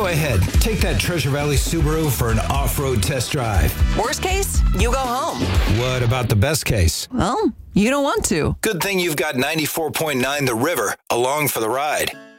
Go ahead, take that Treasure Valley Subaru for an off-road test drive. Worst case, you go home. What about the best case? Well, you don't want to. Good thing you've got 94.9 The River along for the ride.